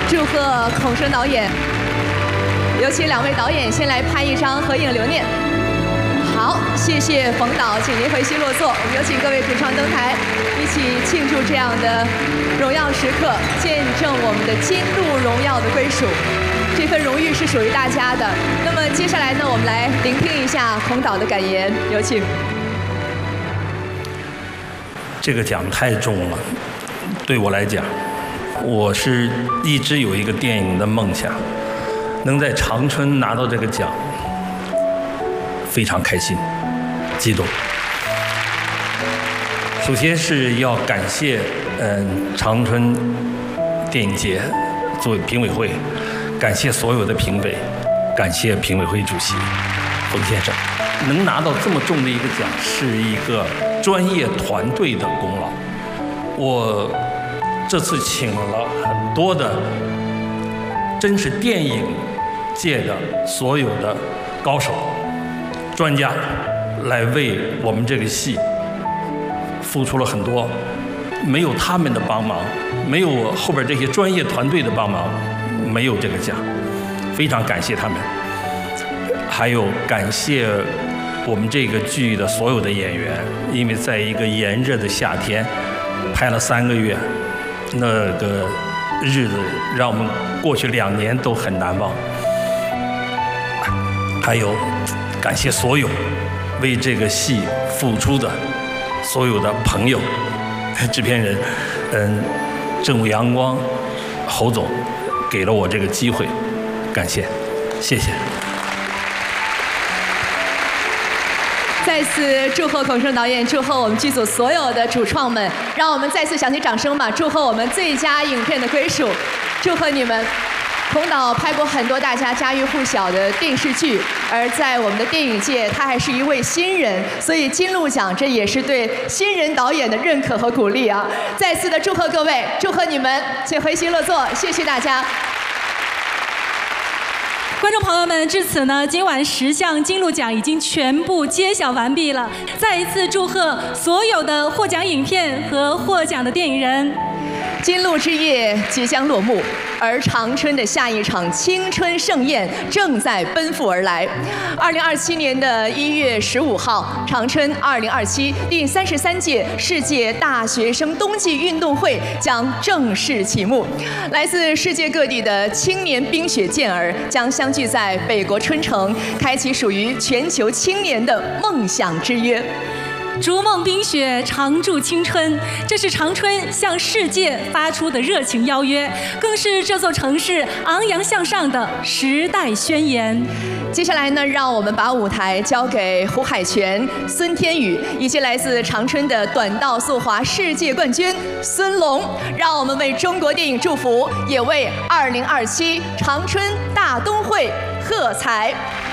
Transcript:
祝贺孔生导演，有请2位导演先来拍一张合影留念。好，谢谢冯导，请您回席落座。我们有请各位主创登台，一起庆祝这样的荣耀时刻，见证我们的金鹿荣耀的归属。这份荣誉是属于大家的。那么接下来呢，我们来聆听一下孔导的感言，有请。 这个奖太重了，对我来讲，我是一直有一个电影的梦想，能在长春拿到这个奖，非常开心、激动。首先是要感谢长春电影节作为评委会，感谢所有的评委，感谢评委会主席冯先生。能拿到这么重的一个奖，是一个专业团队的功劳。我这次请了很多的，真是电影界的所有的高手、专家，来为我们这个戏付出了很多。没有他们的帮忙，没有我后边这些专业团队的帮忙，没有这个奖。非常感谢他们，还有感谢我们这个剧的所有的演员，因为在一个炎热的夏天拍了3个月，那个日子让我们过去2年都很难忘。还有感谢所有为这个戏付出的所有的朋友、制片人，正午阳光侯总给了我这个机会，感谢，谢谢。 再次祝贺孔生导演，祝贺我们剧组所有的主创们，让我们再次响起掌声吧！祝贺我们最佳影片的归属，祝贺你们！孔导拍过很多大家家喻户晓的电视剧，而在我们的电影界，他还是一位新人，所以金鹿奖这也是对新人导演的认可和鼓励啊！再次的祝贺各位，祝贺你们，请回席落座，谢谢大家。 观众朋友们，至此呢，今晚10项金鹿奖已经全部揭晓完毕了。再一次祝贺所有的获奖影片和获奖的电影人。 金鹿之夜即将落幕，而长春的下一场青春盛宴正在奔赴而来。2027年的1月15号，长春2027第33届世界大学生冬季运动会将正式启幕。来自世界各地的青年冰雪健儿将相聚在北国春城，开启属于全球青年的梦想之约。 逐梦冰雪，常驻青春，这是长春向世界发出的热情邀约，更是这座城市昂扬向上的时代宣言。 接下来呢，让我们把舞台交给胡海泉、孙天宇以及来自长春的短道速滑世界冠军孙龙，让我们为中国电影祝福，也为2027长春大冬会喝彩。